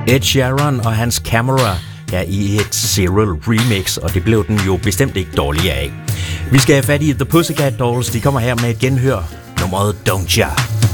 Ed Sheeran og hans Camera er i et Cyril remix, og det blev den jo bestemt ikke dårligere af. Vi skal have fat i The Pussycat Dolls. De kommer her med et genhør. Nummeret Don't Ya.